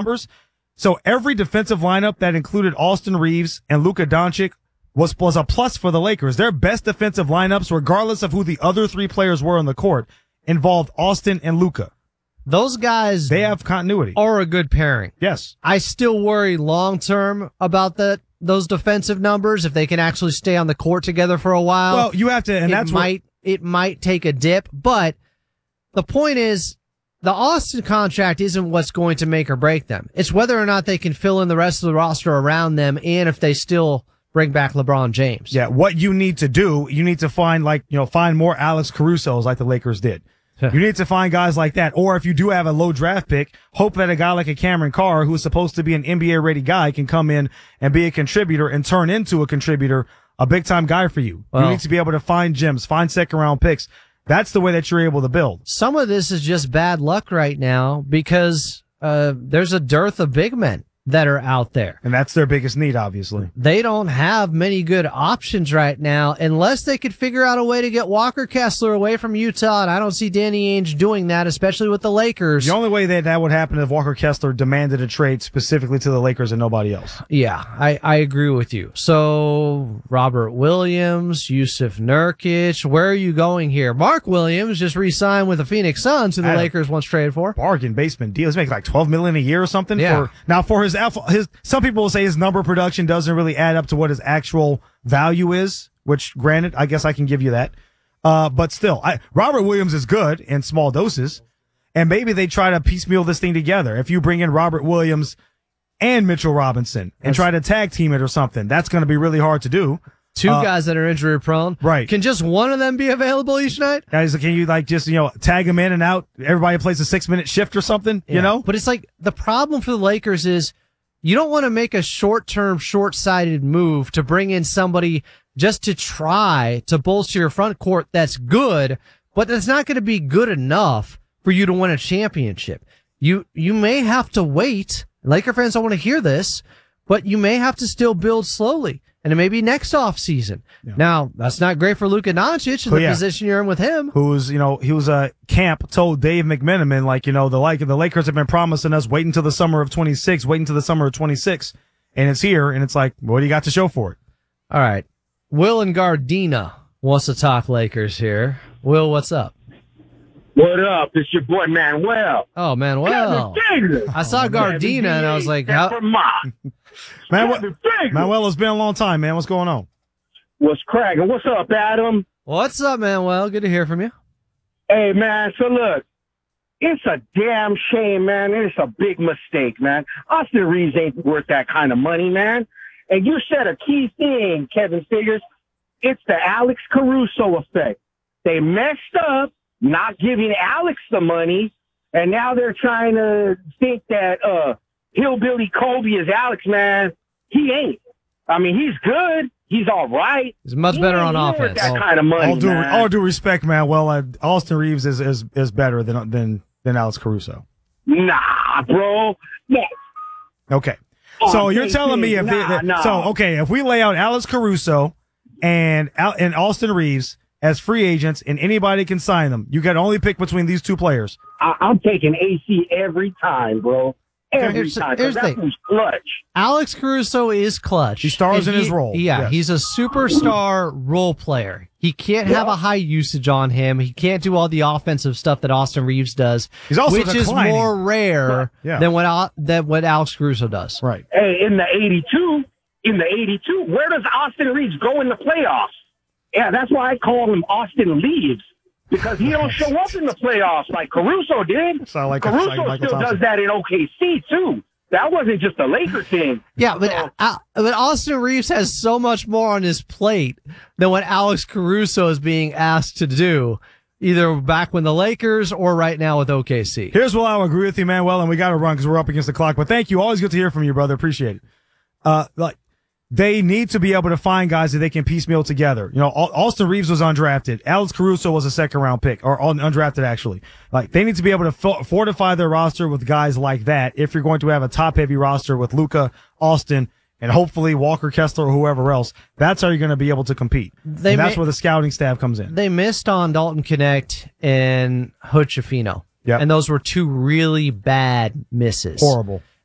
numbers. So every defensive lineup that included Austin Reeves and Luka Doncic was a plus for the Lakers. Their best defensive lineups, regardless of who the other three players were on the court, involved Austin and Luka. Those guys, they have continuity. Are a good pairing. Yes. I still worry long term about those defensive numbers if they can actually stay on the court together for a while. Well, you have to, and it might take a dip, but the point is the Austin contract isn't what's going to make or break them. It's whether or not they can fill in the rest of the roster around them and if they still bring back LeBron James. Yeah, what you need to do, you need to find find more Alex Carusos like the Lakers did. You need to find guys like that. Or if you do have a low draft pick, hope that a guy like a Cameron Carr, who's supposed to be an NBA ready guy, can come in and be a contributor and turn into a contributor, a big time guy for you. Well, you need to be able to find gems, find second round picks. That's the way that you're able to build. Some of this is just bad luck right now because, there's a dearth of big men that are out there. And that's their biggest need, obviously. They don't have many good options right now unless they could figure out a way to get Walker Kessler away from Utah, and I don't see Danny Ainge doing that, especially with the Lakers. The only way that would happen if Walker Kessler demanded a trade specifically to the Lakers and nobody else. Yeah, I agree with you. So, Robert Williams, Yusuf Nurkic, where are you going here? Mark Williams just re-signed with the Phoenix Suns, who the Lakers once traded for. Bargain basement deal. He's making like $12 million a year or something. Yeah. For his some people will say his number production doesn't really add up to what his actual value is, which granted, I guess I can give you that. But still, Robert Williams is good in small doses, and maybe they try to piecemeal this thing together. If you bring in Robert Williams and Mitchell Robinson and try to tag team it or something, that's going to be really hard to do. Two guys that are injury prone. Right. Can just one of them be available each night? Guys, can you just tag them in and out? Everybody plays a 6-minute shift or something, But it's like the problem for the Lakers is you don't want to make a short-term, short-sighted move to bring in somebody just to try to bolster your front court that's good, but that's not going to be good enough for you to win a championship. You may have to wait. Laker fans don't want to hear this, but you may have to still build slowly. And it may be next off season. Yeah. Now, that's not great for Luka Doncic in the position you're in with him. He was a camp told Dave McMenamin, the Lakers have been promising us wait until the summer of 26, and it's here, and it's like, what do you got to show for it? All right. Will in Gardena wants to talk Lakers here. Will, what's up? What up? It's your boy Manuel. Oh, Manuel. I saw Gardena and I was like, how? Manuel, it's been a long time, man. What's going on? What's cracking? What's up, Adam? What's up, Manuel? Good to hear from you. Hey, man. So look, it's a damn shame, man. It's a big mistake, man. Austin Reeves ain't worth that kind of money, man. And you said a key thing, Kevin Figures. It's the Alex Caruso effect. They messed up not giving Alex the money, and now they're trying to think that Hillbilly Kobe is Alex, man. He ain't. I mean, he's good. He's all right. He's much better on offense. That kind of money, all due respect, man. Well, Austin Reeves is better than Alex Caruso. Nah, bro. Yeah. Okay. So you're telling me if we lay out Alex Caruso and Austin Reeves as free agents and anybody can sign them, you can only pick between these two players. I'm taking AC every time, bro. Every time. Here's that was clutch. Alex Caruso is clutch. He stars in his role. Yeah, yes. He's a superstar role player. He can't have a high usage on him. He can't do all the offensive stuff that Austin Reeves does, He's also which is more rare than what Alex Caruso does. Right. Hey, in the 82, where does Austin Reeves go in the playoffs? Yeah, that's why I call him Austin Leaves, because he don't show up in the playoffs like Caruso did. Caruso still does that in OKC, too. That wasn't just a Laker thing. Yeah, but Austin Reeves has so much more on his plate than what Alex Caruso is being asked to do, either back when the Lakers or right now with OKC. Here's what I'll agree with you, Manuel, and we got to run because we're up against the clock. But thank you. Always good to hear from you, brother. Appreciate it. They need to be able to find guys that they can piecemeal together. Austin Reeves was undrafted. Alex Caruso was a second-round pick, or undrafted, actually. They need to be able to fortify their roster with guys like that if you're going to have a top-heavy roster with Luka, Austin, and hopefully Walker Kessler or whoever else. That's how you're going to be able to compete. And that's where the scouting staff comes in. They missed on Dalton Knecht and Hood Schifino. Yep. And those were two really bad misses. Horrible.